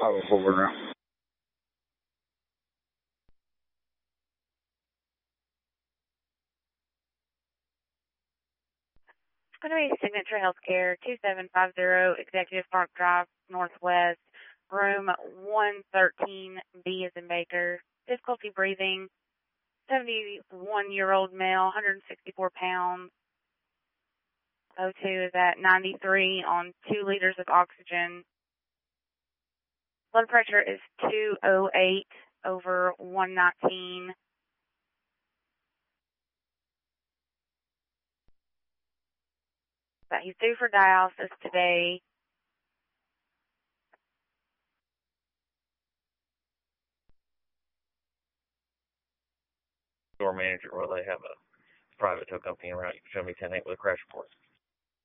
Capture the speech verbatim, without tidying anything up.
five oh four word route. It's going to be Signature Healthcare, two seven five zero Executive Park Drive, Northwest, room one thirteen B as in Baker. Difficulty breathing, seventy-one-year-old male, one hundred sixty-four pounds. O two is at ninety-three on two liters of oxygen. Blood pressure is two oh eight over one nineteen. But he's due for dialysis today. Store manager, or they have a private tow company around. You can show me ten eight with a crash report.